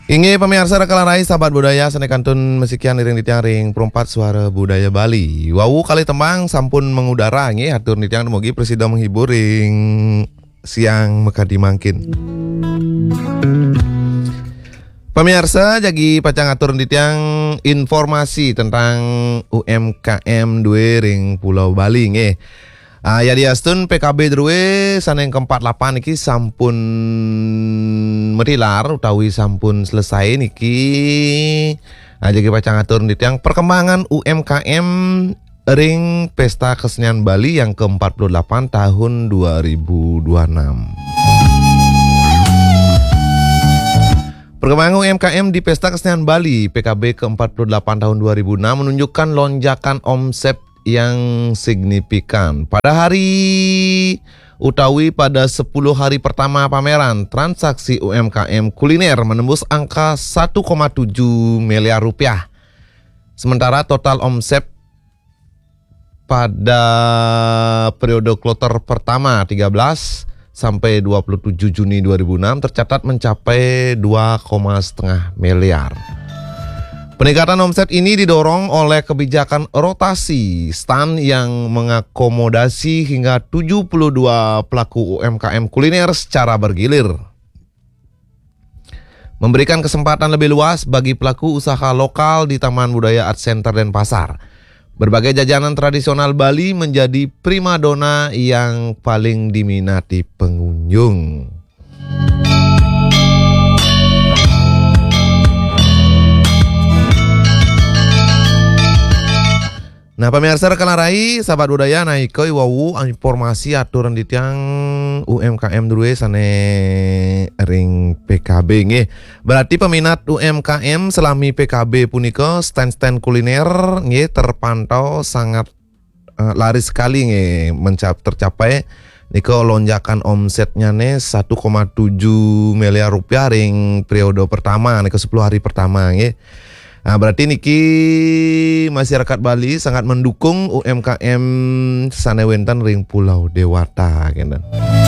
Inge pemirsa rekalarai sahabat budaya senekantun mesikian iring ditiang ring perempat suara budaya Bali. Wau kali tembang sampun mengudara nge hatur ditiang demogi presida menghibur ring siang mekadi mangkin. Pemirsa jagi pacang atur ditiang informasi tentang UMKM dua ring Pulau Bali nge. Ya diastun PKB drue saneng ke-48 niki sampun merilar utawi sampun selesai niki. Jadi pacang atur ditiang perkembangan UMKM ring Pesta Kesenian Bali yang ke-48 tahun 2026. Perkembangan UMKM di Pesta Kesenian Bali PKB ke-48 tahun 2006 menunjukkan lonjakan omset yang signifikan. Pada hari utawi pada 10 hari pertama pameran, transaksi UMKM kuliner menembus angka 1,7 miliar rupiah. Sementara total omset pada periode kloter pertama 13 sampai 27 Juni 2006 tercatat mencapai 2,5 miliar. Peningkatan omset ini didorong oleh kebijakan rotasi stand yang mengakomodasi hingga 72 pelaku UMKM kuliner secara bergilir. Memberikan kesempatan lebih luas bagi pelaku usaha lokal di Taman Budaya Art Center Denpasar. Berbagai jajanan tradisional Bali menjadi primadona yang paling diminati pengunjung. Nah pemirsa rekalarai sahabat budaya naikoi wawu informasi aturan ditiang UMKM dulu sane ring PKB nge. Berarti peminat UMKM selami PKB punika stand-stand kuliner nge terpantau sangat laris sekali nge tercapai niko lonjakan omsetnya nih 1,7 miliar rupiah ring periode pertama niko 10 hari pertama nge. Nah, berarti niki masyarakat Bali sangat mendukung UMKM sanewenten ring Pulau Dewata gitu.